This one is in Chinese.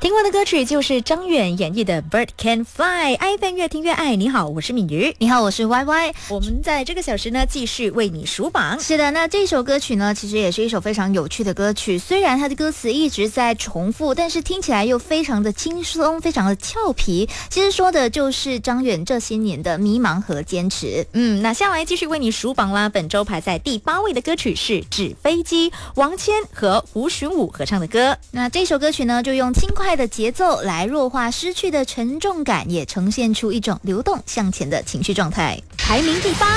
听过的歌曲就是张远演绎的 Bird Can Fly， 爱粉越听越爱。你好，我是敏瑜。 你好，我是 YY。 我们在这个小时呢，继续为你数榜。 是的，那这首歌曲呢，其实也是一首非常有趣的歌曲。虽然它的歌词一直在重复，但是听起来又非常的轻松，非常的俏皮。其实说的就是张远这些年的迷茫和坚持。 那下来继续为你数榜啦。本周排在第8位的歌曲是《纸飞机》，王谦和胡寻武合唱的歌。 那这首歌曲呢，就用轻快的节奏来弱化失去的沉重感，也呈现出一种流动向前的情绪状态。 排名第8。